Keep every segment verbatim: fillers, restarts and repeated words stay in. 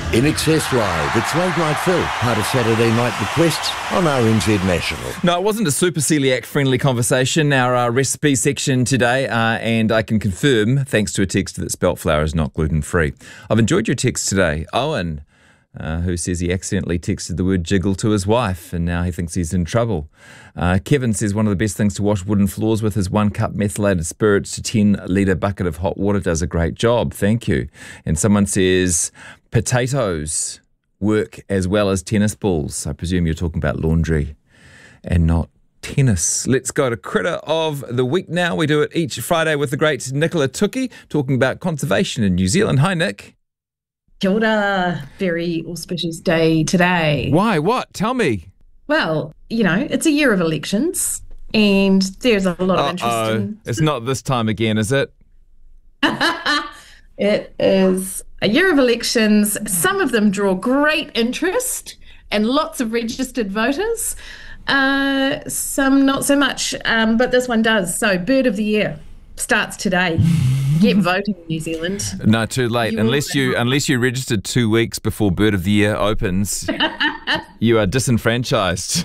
In Excess Live, it's Late Night Phil, part of Saturday Night Requests on R N Z National. No, it wasn't a super celiac-friendly conversation, our uh, recipe section today, uh, and I can confirm, thanks to a text, that spelt flour is not gluten-free. I've enjoyed your text today. Owen, uh, who says he accidentally texted the word jiggle to his wife, and now he thinks he's in trouble. Uh, Kevin says one of the best things to wash wooden floors with is one cup methylated spirits to ten litre bucket of hot water. Does a great job. Thank you. And someone says potatoes work as well as tennis balls. I presume you're talking about laundry and not tennis. Let's go to Critter of the Week now. We do it each Friday with the great Nicola Tuki, talking about conservation in New Zealand. Hi, Nick. Kia ora. Very auspicious day today. Why? What? Tell me. Well, you know, it's a year of elections and there's a lot of Uh-oh. interest in... It's not this time again, is it? It is a year of elections. Some of them draw great interest and lots of registered voters. Uh, some not so much, um, but this one does. So Bird of the Year starts today. Get voting in New Zealand. No, too late. You unless you unless you registered two weeks before Bird of the Year opens, you are disenfranchised.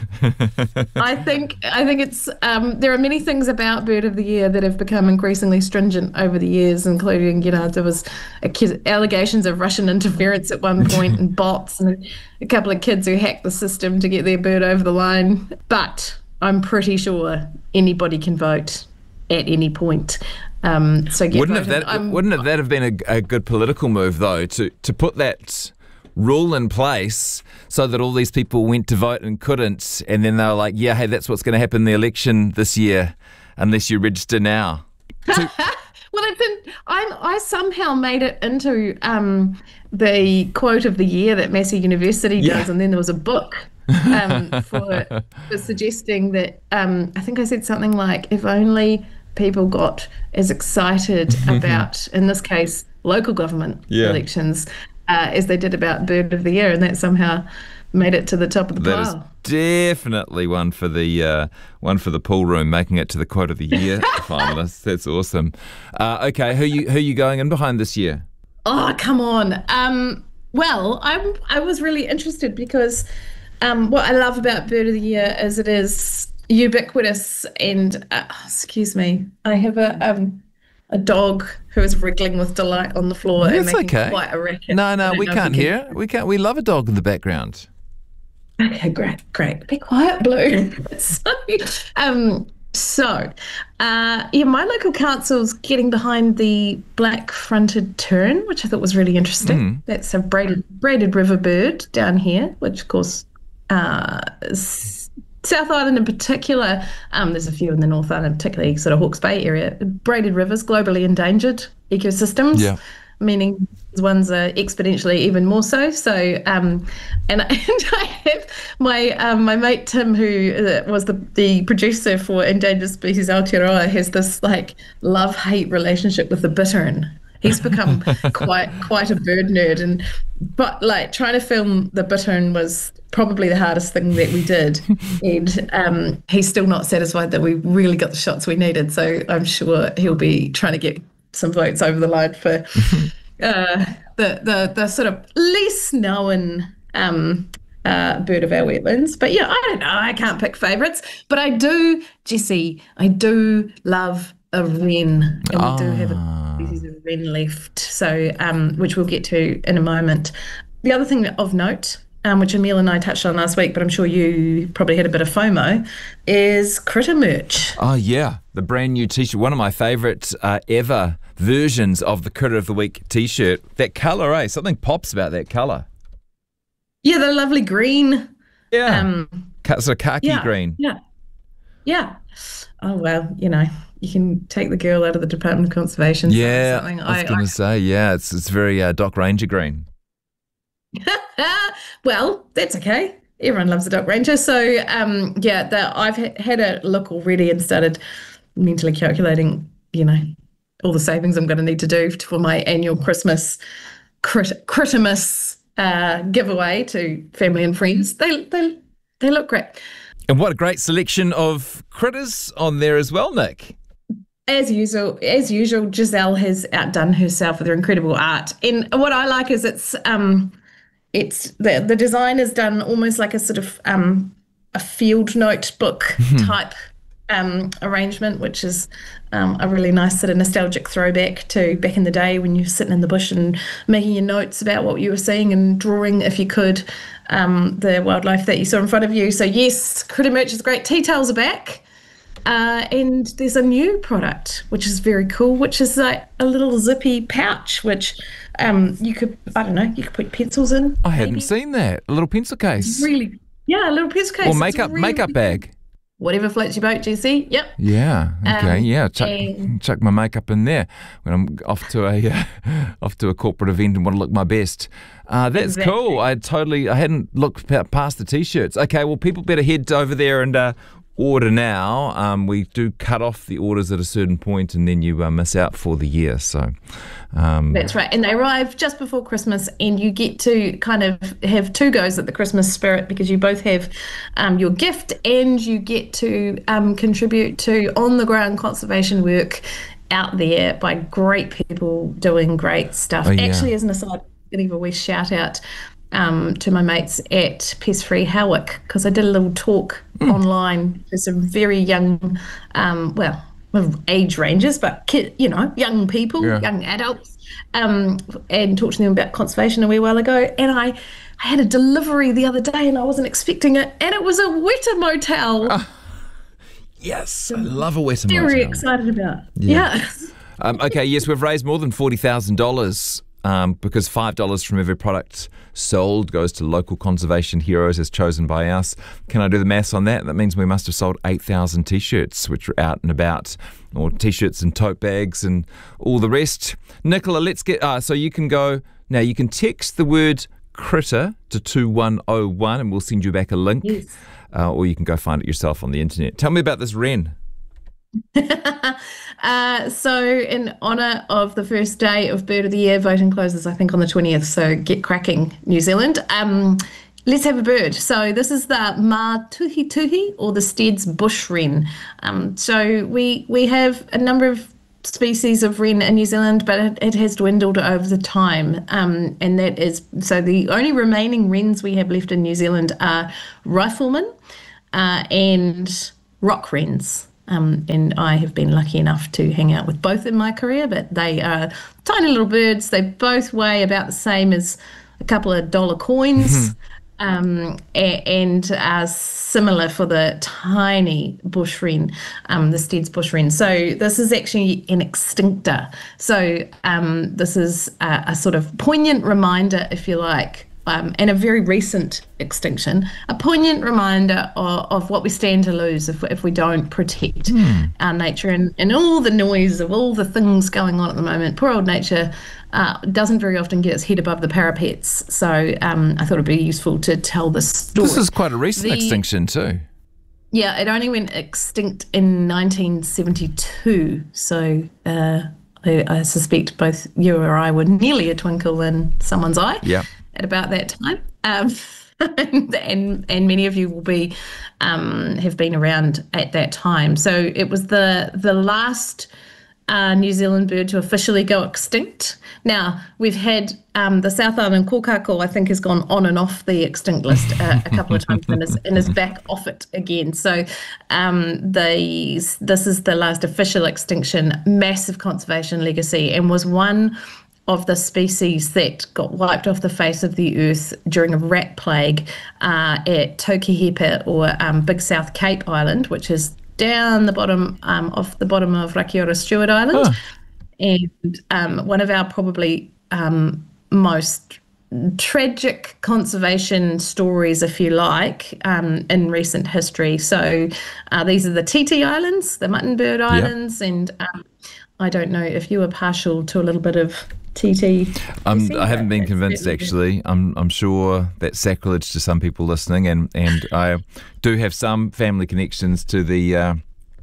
I think I think it's um, there are many things about Bird of the Year that have become increasingly stringent over the years, including, you know, there was a kid, allegations of Russian interference at one point and bots and a couple of kids who hacked the system to get their bird over the line. But I'm pretty sure anybody can vote at any point. Um, so get wouldn't have voting. that I'm, wouldn't have that have been a, a good political move though, to to put that rule in place so that all these people went to vote and couldn't, and then they were like, yeah, hey, that's what's going to happen in the election this year unless you register now. To- well, it's in, I I somehow made it into um, the quote of the year that Massey University does, Yeah. and then there was a book um, for, for suggesting that um, I think I said something like, if only people got as excited about, in this case, local government Yeah. elections uh, as they did about Bird of the Year, and that somehow made it to the top of the That is pile. definitely one for the uh, one for the pool room, making it to the quote of the year finalists. That's awesome. Uh, okay, who you who you going in behind this year? Oh, come on. Um, well, I I was really interested because um, what I love about Bird of the Year is it is ubiquitous and uh, excuse me, I have a um a dog who is wriggling with delight on the floor and That's making okay. quite a racket. No, I no, don't we know if can't you hear it. We can't. We love a dog in the background. Okay, great, great. Be quiet, Blue. so, um, so, uh, yeah, my local council's getting behind the black-fronted tern, which I thought was really interesting. Mm. That's a braided braided river bird down here, which of course, uh, s- South Island in particular. Um, there's a few in the North Island, particularly sort of Hawke's Bay area. Braided rivers, globally endangered ecosystems. Yeah. Meaning ones are exponentially even more so. So, um, and, and I have my um, my mate Tim, who uh, was the, the producer for Endangered Species Aotearoa, has this like love-hate relationship with the bittern. He's become quite quite a bird nerd, and but like trying to film the bittern was probably the hardest thing that we did, and um, he's still not satisfied that we really got the shots we needed. So I'm sure he'll be trying to get some votes over the line for uh, the, the the sort of least known um, uh, bird of our wetlands. But yeah, I don't know. I can't pick favourites, but I do, Jesse. I do love a wren, and we do have a species of wren left. So, um, which we'll get to in a moment. The other thing of note, um, which Emil and I touched on last week, but I'm sure you probably had a bit of FOMO, is Critter merch. Oh yeah, the brand new T-shirt. One of my favourite uh, ever versions of the Critter of the Week T-shirt. That colour, eh? Something pops about that colour. Yeah, the lovely green. Yeah, Um, Ca- sort of khaki yeah, green. Yeah, yeah. Oh well, you know, you can take the girl out of the Department of Conservation. Yeah, or something. I was I, going to say, yeah, it's it's very uh, Doc Ranger green. I, well, that's okay. Everyone loves a Doc Ranger. So um, yeah, the, I've ha- had a look already and started mentally calculating, you know, all the savings I'm going to need to do for my annual Christmas crit- Crittermas uh, giveaway to family and friends. They they they look great. And what a great selection of critters on there as well, Nick. As usual, as usual, Giselle has outdone herself with her incredible art. And what I like is it's um, it's the the design is done almost like a sort of um, a field notebook type um, arrangement, which is um, a really nice sort of nostalgic throwback to back in the day when you're sitting in the bush and making your notes about what you were seeing and drawing, if you could, um, the wildlife that you saw in front of you. So yes, Critter Merch is great. Tea towels are back. Uh, and there's a new product, which is very cool, which is like a little zippy pouch, which um, you could, I don't know, you could put pencils in. I hadn't maybe. seen that. A little pencil case. Really, yeah, a little pencil case. Or It's makeup really, makeup bag. Whatever floats your boat, Jesse. Yep. Yeah. Okay. Um, yeah. Chuck, and- chuck my makeup in there when I'm off to a uh, off to a corporate event and want to look my best. Uh, that's Exactly. cool. I totally I hadn't looked pa- past the t-shirts. Okay. Well, people better head over there and uh, order now. Um, we do cut off the orders at a certain point, and then you uh, miss out for the year. So. Um, That's right. And they arrive just before Christmas, and you get to kind of have two goes at the Christmas spirit because you both have um, your gift and you get to um, contribute to on-the-ground conservation work out there by great people doing great stuff. Oh, yeah. Actually, as an aside, I'm going to give a wee shout out um, to my mates at Pest Free Howick because I did a little talk Mm. online to some very young, um, well, well, age ranges, but kid, you know, young people, Yeah. young adults, um, and talked to them about conservation a wee while ago. And I, I had a delivery the other day, and I wasn't expecting it, and it was a Weta motel. Oh, yes, I love a Weta Very motel. excited about. Yeah. yeah. Um, okay, yes, we've raised more than forty thousand dollars um, because five dollars from every product sold goes to local conservation heroes as chosen by us. Can I do the maths on that? That means we must have sold eight thousand T-shirts, which are out and about, or T-shirts and tote bags and all the rest. Nicola, let's get... Uh, so you can go... Now, you can text the word critter to two one oh one and we'll send you back a link. Yes. Uh, or you can go find it yourself on the internet. Tell me about this wren. uh, so in honour of the first day of Bird of the Year, voting closes I think on the twentieth, so get cracking New Zealand. Um, let's have a bird. So this is the Mātuhi Tuhi or the Stead's bush wren. Um, so we we have a number of species of wren in New Zealand, but it, it has dwindled over the time. Um, and that is, so the only remaining wrens we have left in New Zealand are riflemen uh, and rock wrens. Um, and I have been lucky enough to hang out with both in my career, but they are tiny little birds. They both weigh about the same as a couple of dollar coins, um, a- and are similar for the tiny bush wren, um, the Stead's bush wren. So this is actually an extinctor. So um, this is a, a sort of poignant reminder, if you like, Um, and a very recent extinction, a poignant reminder of, of what we stand to lose if, if we don't protect mm. our nature and, and all the noise of all the things going on at the moment. Poor old nature uh, doesn't very often get its head above the parapets. So um, I thought it'd be useful to tell this story. This is quite a recent The- extinction too. Yeah, it only went extinct in nineteen seventy-two. So uh, I, I suspect both you or I were nearly a twinkle in someone's eye. Yeah. At about that time, um, and, and and many of you will be um, have been around at that time. So it was the the last uh, New Zealand bird to officially go extinct. Now we've had um, the South Island kōkako, I think, has gone on and off the extinct list uh, a couple of times and is, and is back off it again. So um, the this is the last official extinction, massive conservation legacy, and was one of the species that got wiped off the face of the earth during a rat plague uh, at Tokihipa or um, Big South Cape Island, which is down the bottom um, off the bottom of Rakiora Stewart Island. Oh. And um, one of our probably um, most tragic conservation stories, if you like, um, in recent history. So uh, these are the Titi Islands, the Muttonbird Islands, and um, I don't know if you were partial to a little bit of T T. Um, I haven't been convinced, actually. I'm I'm sure that's sacrilege to some people listening, and, and I do have some family connections to the uh,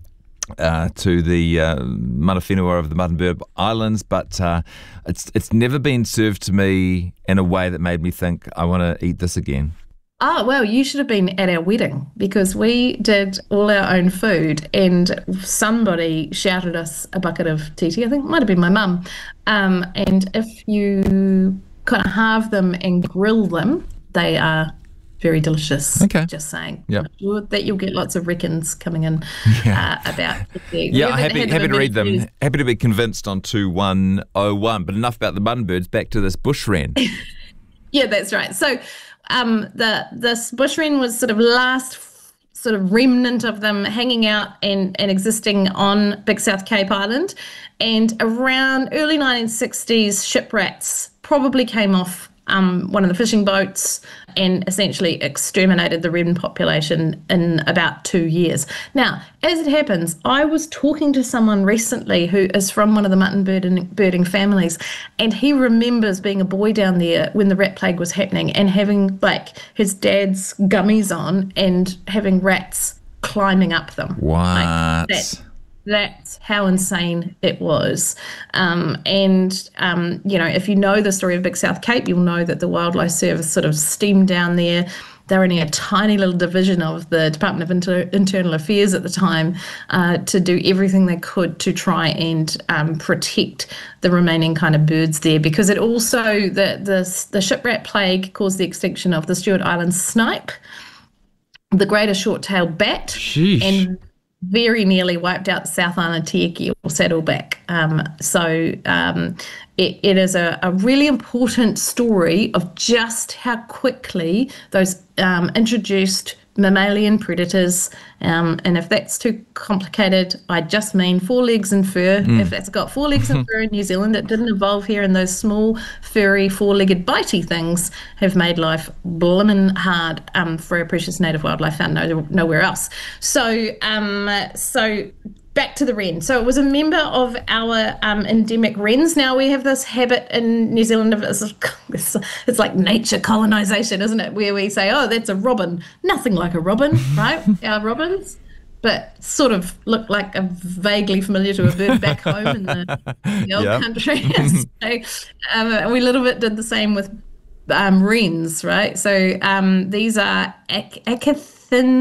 uh, to the uh, mana whenua of the Muttonbird Islands, but uh, it's it's never been served to me in a way that made me think I want to eat this again. Oh, well, you should have been at our wedding because we did all our own food and somebody shouted us a bucket of titi. I think it might have been my mum. Um, and if you kind of halve them and grill them, they are very delicious. Okay. Just saying. Yep. I'm sure that you'll get lots of reckons coming in Yeah. uh, about the Yeah, happy, happy to read them. Years. Happy to be convinced on two one oh one. But enough about the mutton birds, back to this bush wren. Yeah, that's right. So um, the this bush wren was sort of last f- sort of remnant of them hanging out and, and existing on Big South Cape Island. And around early nineteen sixties, ship rats probably came off um, one of the fishing boats and essentially exterminated the wren population in about two years. Now, as it happens, I was talking to someone recently who is from one of the mutton birding, birding families, and he remembers being a boy down there when the rat plague was happening and having like his dad's gummies on and having rats climbing up them. What? Like, that, that's how insane it was. Um, and, um, you know, if you know the story of Big South Cape, you'll know that the Wildlife Service sort of steamed down there. They're only a tiny little division of the Department of Inter- Internal Affairs at the time uh, to do everything they could to try and um, protect the remaining kind of birds there, because it also, the, the, the ship rat plague caused the extinction of the Stewart Island snipe, the greater short-tailed bat, Sheesh. and very nearly wiped out the South Island tieki or saddleback. Um, so um, it, it is a, a really important story of just how quickly those um, introduced mammalian predators, um, and if that's too complicated, I just mean four legs and fur. Mm. If it's got four legs and fur in New Zealand, it didn't evolve here, and those small, furry, four-legged, bitey things have made life blimmin' hard um, for our precious native wildlife found no, nowhere else. So, um, so back to the wren. So it was a member of our um, endemic wrens. Now we have this habit in New Zealand of it's, it's like nature colonisation, isn't it? Where we say, oh, that's a robin. Nothing like a robin, right? Our robins, but sort of look like a vaguely familiar to a bird back home in the, the old Yep. country. So um, we a little bit did the same with um, wrens, right? So um, these are ac- acath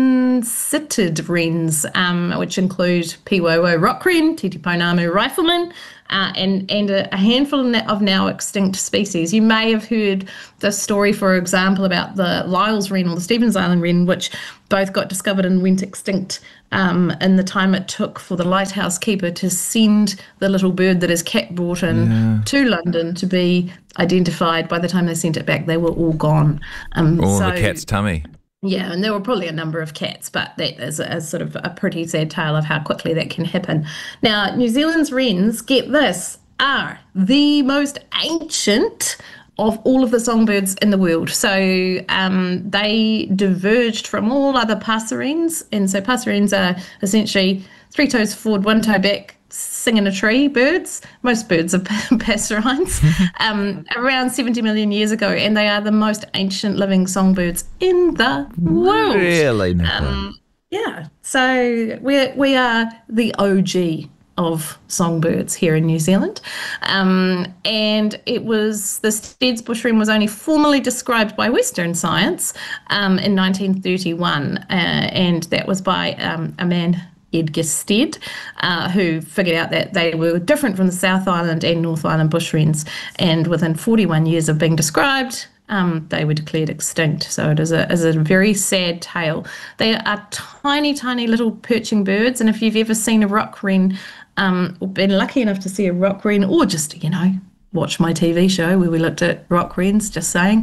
thin-sitted wrens, um, which include Piwowo rock wren, Titiponamu rifleman, uh, and, and a, a handful of now extinct species. You may have heard the story, for example, about the Lyle's wren or the Stevens Island wren, which both got discovered and went extinct um, in the time it took for the lighthouse keeper to send the little bird that his cat brought in Yeah. to London to be identified. By the time they sent it back, they were all gone. Um, All so, in the cat's tummy. Yeah, and there were probably a number of cats, but that is a, a sort of a pretty sad tale of how quickly that can happen. Now, New Zealand's wrens, get this, are the most ancient of all of the songbirds in the world. So um, they diverged from all other passerines, and so passerines are essentially three toes forward, one toe back, sing in a tree birds. Most birds are passerines. um, around seventy million years ago, and they are the most ancient living songbirds in the world. Really, Nicola? Um, yeah, so we we are the O G of songbirds here in New Zealand, um, and it was the Stead's bush wren was only formally described by Western science um, in nineteen thirty-one, uh, and that was by um, a man, Edgar Stead, uh, who figured out that they were different from the South Island and North Island bush wrens, and within forty-one years of being described, um, they were declared extinct. So it is a, is a very sad tale. They are tiny, tiny little perching birds, and if you've ever seen a rock wren, um, or been lucky enough to see a rock wren, or just, you know, watch my T V show where we looked at rock wrens, just saying,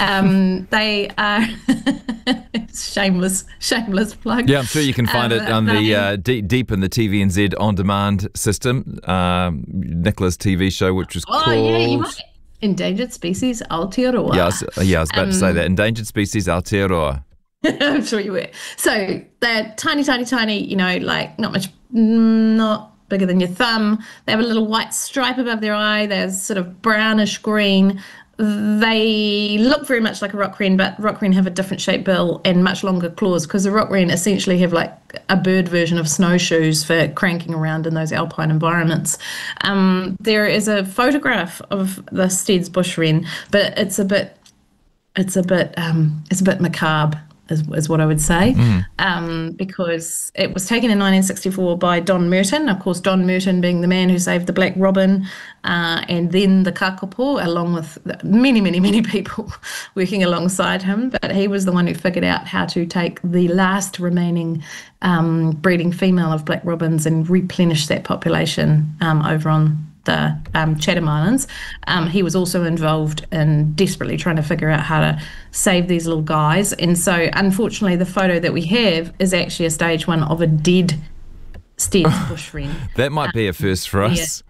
um, they are shameless, shameless plug. Yeah, I'm sure you can find Um, it on the they- uh, deep, deep in the T V N Z on-demand system. Um, Nicola's T V show, which was Oh, called. yeah, you might. Endangered Species Aotearoa. Yeah, I was, yeah, I was about to say Um, that. Endangered Species Aotearoa. I'm sure you were. So they're tiny, tiny, tiny, you know, like not much, not bigger than your thumb. They have a little white stripe above their eye. They're sort of brownish green. They look very much like a rock wren, but rock wren have a different shaped bill and much longer claws, because the rock wren essentially have like a bird version of snowshoes for cranking around in those alpine environments. Um, there is a photograph of the Stead's bush wren, but it's a bit, it's a bit, um, it's a bit macabre. is, is what I would say, mm. um, because it was taken in nineteen sixty-four by Don Merton. Of course, Don Merton being the man who saved the black robin, uh, and then the kakapo, along with many, many, many people working alongside him. But he was the one who figured out how to take the last remaining um, breeding female of black robins and replenish that population um, over on the um, Chatham Islands. Um, he was also involved in desperately trying to figure out how to save these little guys. And so, unfortunately, the photo that we have is actually a stage one of a dead Stead's bush wren. That might be a first for us.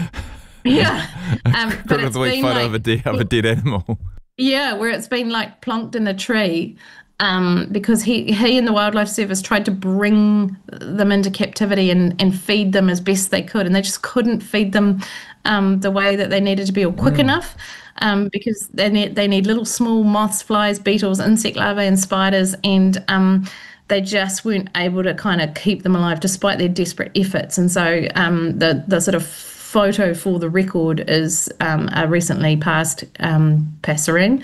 Yeah. yeah. Um, but it's the week photo like, of, a dead, of a dead animal. Yeah, where it's been like plonked in a tree. Um, because he, he and the Wildlife Service tried to bring them into captivity and, and feed them as best they could, and they just couldn't feed them um, the way that they needed to be, or quick mm. enough, um, because they need, they need little small moths, flies, beetles, insect larvae and spiders, and um, they just weren't able to kind of keep them alive despite their desperate efforts. And so um, the, the sort of photo for the record is um, a recently passed um, passerine,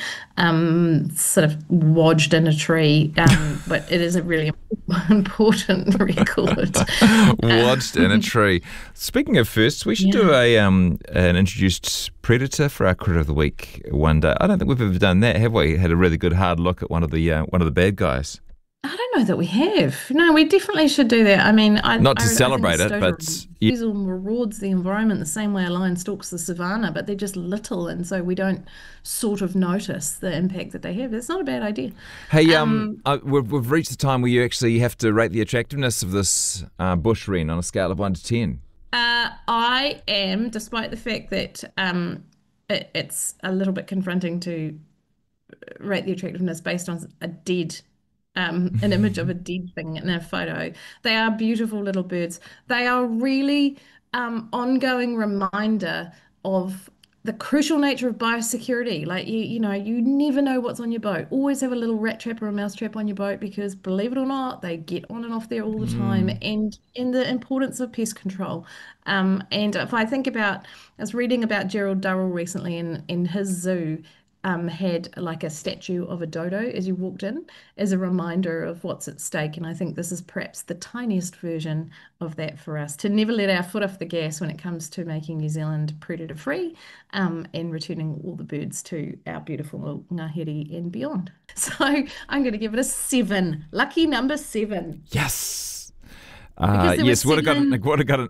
um, sort of lodged in a tree, um, but it is a really important record. Lodged in a tree. Speaking of firsts, we should yeah. do a um, an introduced predator for our Critter of the Week one day. I don't think we've ever done that, have we? Had a really good hard look at one of the uh, one of the bad guys. I don't know that we have. No, we definitely should do that. I mean, I not to I, celebrate I it, but Diesel yeah. rewards the environment the same way a lion stalks the savannah, but they're just little, and so we don't sort of notice the impact that they have. It's not a bad idea. Hey, um, um uh, we've, we've reached the time where you actually have to rate the attractiveness of this uh, bush wren on a scale of one to ten. Uh, I am, despite the fact that um, it, it's a little bit confronting to rate the attractiveness based on a dead. Um, an image of a dead thing in a photo. They are beautiful little birds. They are really um, ongoing reminder of the crucial nature of biosecurity. Like, you, you know, you never know what's on your boat. Always have a little rat trap or a mouse trap on your boat, because believe it or not, they get on and off there all the time. Mm. And in the importance of pest control. Um, and if I think about, I was reading about Gerald Durrell recently, in, in his zoo, Um, had like a statue of a dodo as you walked in, as a reminder of what's at stake. And I think this is perhaps the tiniest version of that for us, to never let our foot off the gas when it comes to making New Zealand predator free, um, and returning all the birds to our beautiful Ngāhere and beyond. So I'm going to give it a seven. Lucky number seven. Yes. Uh, yes, would have got would have got an